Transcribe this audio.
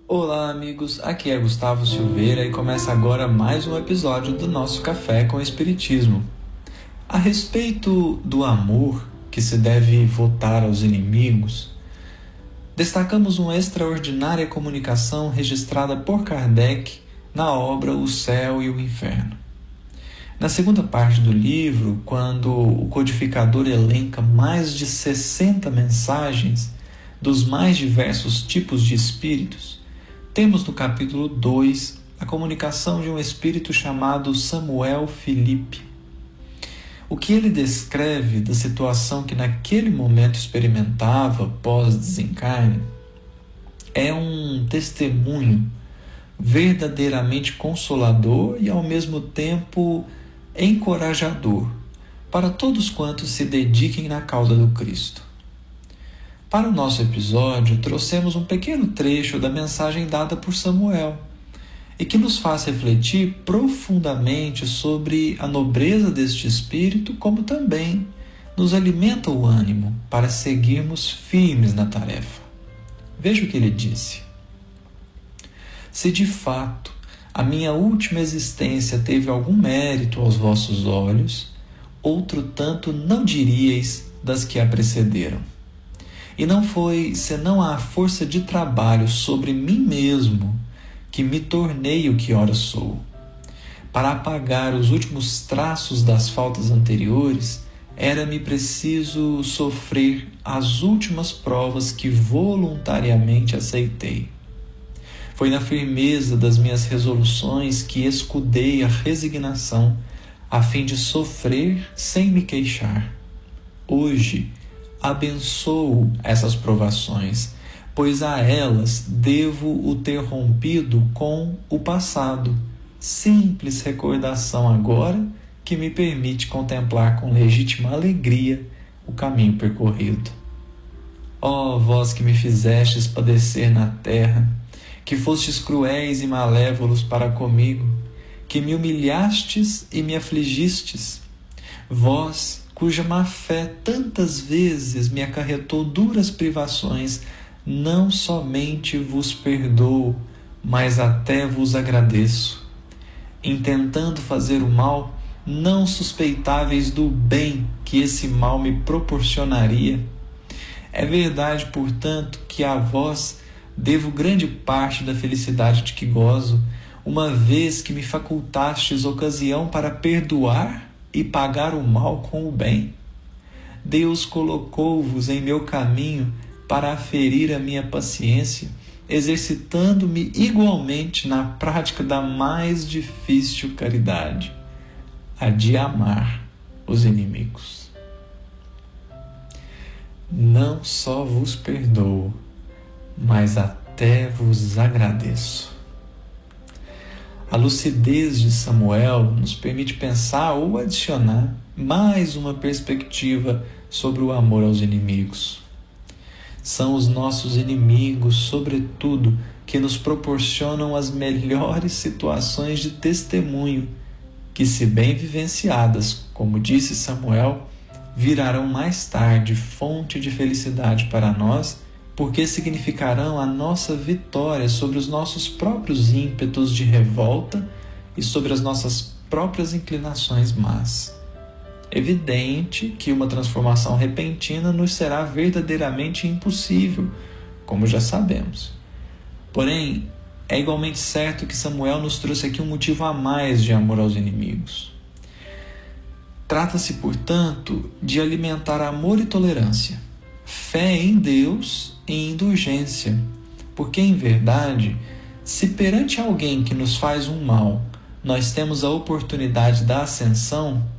Olá, amigos. Aqui é Gustavo Silveira e começa agora mais um episódio do nosso Café com Espiritismo. A respeito do amor que se deve votar aos inimigos, destacamos uma extraordinária comunicação registrada por Kardec na obra O Céu e o Inferno. Na segunda parte do livro, quando o codificador elenca mais de 60 mensagens dos mais diversos tipos de espíritos, temos no capítulo 2 a comunicação de um espírito chamado Samuel Felipe. O que ele descreve da situação que naquele momento experimentava pós-desencarne é um testemunho verdadeiramente consolador e ao mesmo tempo encorajador para todos quantos se dediquem na causa do Cristo. Para o nosso episódio, trouxemos um pequeno trecho da mensagem dada por Samuel e que nos faz refletir profundamente sobre a nobreza deste espírito, como também nos alimenta o ânimo para seguirmos firmes na tarefa. Veja o que ele disse. Se de fato a minha última existência teve algum mérito aos vossos olhos, outro tanto não diríeis das que a precederam. E não foi senão a força de trabalho sobre mim mesmo que me tornei o que ora sou. Para apagar os últimos traços das faltas anteriores, era-me preciso sofrer as últimas provas que voluntariamente aceitei. Foi na firmeza das minhas resoluções que escudei a resignação, a fim de sofrer sem me queixar. Hoje, abençoo essas provações, pois a elas devo o ter rompido com o passado, simples recordação agora que me permite contemplar com legítima alegria o caminho percorrido. Ó vós que me fizestes padecer na terra, que fostes cruéis e malévolos para comigo, que me humilhastes e me afligistes, vós cuja má-fé tantas vezes me acarretou duras privações, não somente vos perdoo, mas até vos agradeço. Intentando fazer o mal, não suspeitáveis do bem que esse mal me proporcionaria. É verdade, portanto, que a vós devo grande parte da felicidade de que gozo, uma vez que me facultastes ocasião para perdoar e pagar o mal com o bem. Deus colocou-vos em meu caminho para aferir a minha paciência, exercitando-me igualmente na prática da mais difícil caridade, a de amar os inimigos. Não só vos perdoo, mas até vos agradeço. A lucidez de Samuel nos permite pensar ou adicionar mais uma perspectiva sobre o amor aos inimigos. São os nossos inimigos, sobretudo, que nos proporcionam as melhores situações de testemunho, que, se bem vivenciadas, como disse Samuel, virarão mais tarde fonte de felicidade para nós, porque significarão a nossa vitória sobre os nossos próprios ímpetos de revolta e sobre as nossas próprias inclinações más. Evidente que uma transformação repentina nos será verdadeiramente impossível, como já sabemos. Porém, é igualmente certo que Samuel nos trouxe aqui um motivo a mais de amor aos inimigos. Trata-se, portanto, de alimentar amor e tolerância, fé em Deus e indulgência, porque, em verdade, se perante alguém que nos faz um mal, nós temos a oportunidade da ascensão,